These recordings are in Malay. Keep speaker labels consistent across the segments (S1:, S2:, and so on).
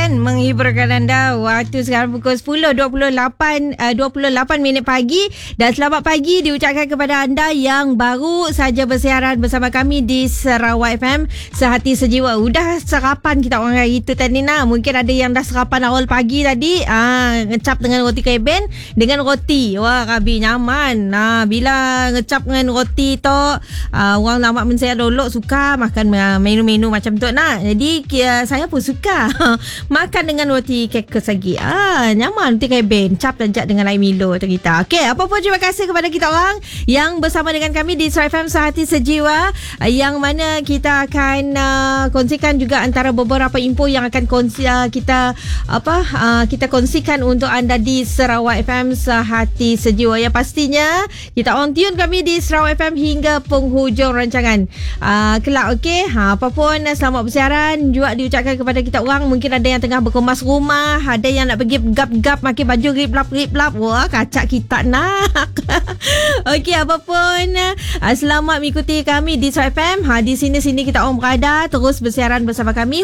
S1: kan, menghiburkan anda. Waktu sekarang pukul 10.28 minit pagi. Dan selamat pagi diucapkan kepada anda yang baru saja bersiaran bersama kami di Sarawak FM Sehati Sejiwa. Udah sarapan kita orang hari itu tadi nak. Mungkin ada yang dah sarapan awal pagi tadi, ngecap dengan roti keben dengan roti. Wah, Rabi nyaman. Bila ngecap dengan roti tu, orang lama saya dulu suka makan menu-menu macam tu nak. Jadi saya pun suka makan dengan roti kekes lagi. Nyaman roti keben, cap dan jak dengan air Milo tu kita. Okey, apa pun terima kasih kepada kita orang yang bersama dengan kami di Sarawak FM Sehati Sejiwa, yang mana kita akan kongsikan juga antara beberapa info yang akan kita kongsikan untuk anda di Sarawak FM Sehati Sejiwa. Yang pastinya kita on tune kami di Sarawak FM hingga penghujung rancangan. Kelak okey. Apa pun selamat bersiaran juga diucapkan kepada kita orang. Mungkin ada yang tengah berkemas rumah, ada yang nak pergi gap-gap pakai baju rip-lap. Wah, kacak kita nak. Okey, apa pun selamat mengikuti kami di Sarawak FM. Di sini kita orang berada terus bersiaran bersama kami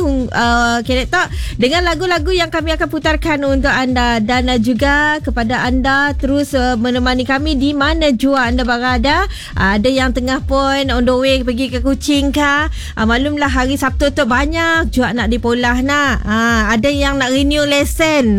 S1: dengan lagu-lagu yang kami akan putarkan untuk anda, dan juga kepada anda terus menemani kami di mana jua anda berada. Ada yang tengah pun on the way pergi ke Kuching ke. Maklumlah hari Sabtu tu banyak juga nak dipolah nak. Ada yang nak renew lesen.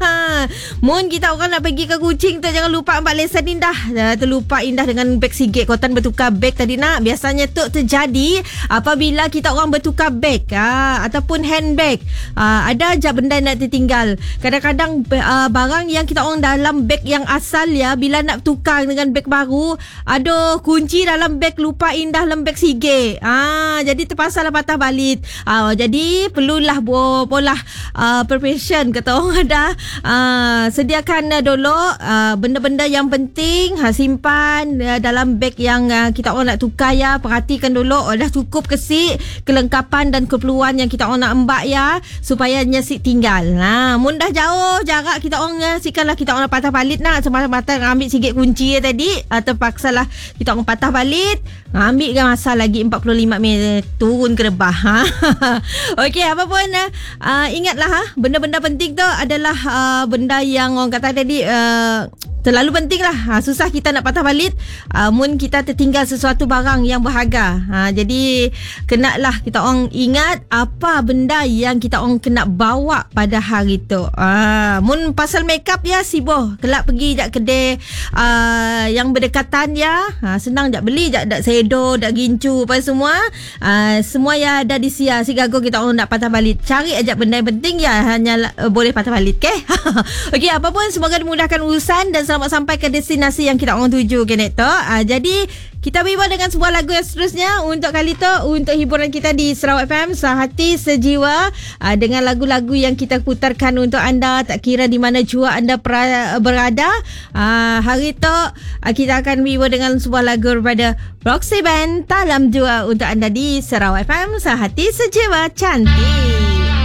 S1: Mun kita orang nak pergi ke Kuching tu, jangan lupa ambil lesen indah. Terlupa indah dengan beg sigit. Kotan bertukar beg tadi nak. Biasanya tu terjadi apabila kita orang bertukar beg ataupun handbag. Ada je benda nak tertinggal. Kadang-kadang barang yang kita orang dalam beg yang asal ya, bila nak tukar dengan beg baru, aduh, kunci dalam beg lupa indah dalam beg sigit. Jadi terpaksa lah patah balik. Jadi perlulah pola preparation kata orang ada. Sediakan dulu benda-benda yang penting, simpan dalam beg yang kita orang nak tukar ya. Perhatikan dulu dah cukup kesik kelengkapan dan keperluan yang kita orang nak embak ya, supaya nyesik tinggal. Mun dah jauh jarak kita orang, sikanlah kita orang patah balik nak, semata-mata ambil sikit kunci tadi, terpaksalah kita orang patah balik, ambil ke masa lagi 45 minit turun ke rebah. Okey, apa pun ingatlah benda-benda penting tu adalah benda yang orang kata tadi terlalu penting lah. Susah kita nak patah balik mun kita tertinggal sesuatu barang yang berharga. Jadi kenalah kita orang ingat apa benda yang kita orang kena bawa pada hari tu. Mun pasal makeup ya, siboh kelak pergi jak kedai yang berdekatan ya, senang jak beli jak dak sedo dak gincu apa semua ya ada di sia. Si gago kita orang nak patah balik, cari aja benda yang penting ya, hanya boleh patah balik. Okey, apa pun semoga dimudahkan urusan dan selamat sampai ke destinasi yang kita orang tuju Keneto. Jadi kita berubah dengan sebuah lagu yang seterusnya untuk kali tu, untuk hiburan kita di Sarawak FM Sehati Sejiwa, dengan lagu-lagu yang kita putarkan untuk anda tak kira di mana jua anda berada. Hari tu kita akan berubah dengan sebuah lagu daripada Roxy Band, Talam Jua untuk anda di Sarawak FM Sehati Sejiwa. Cantik.